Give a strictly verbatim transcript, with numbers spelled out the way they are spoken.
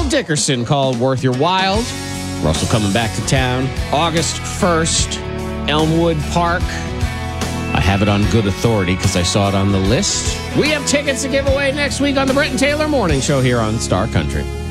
Russell Dickerson called Worth Your While. Russell coming back to town August first, Elmwood Park. I have it on good authority because I saw it on the list. We have tickets to give away next week on the Brent and Taylor Morning Show here on Star Country.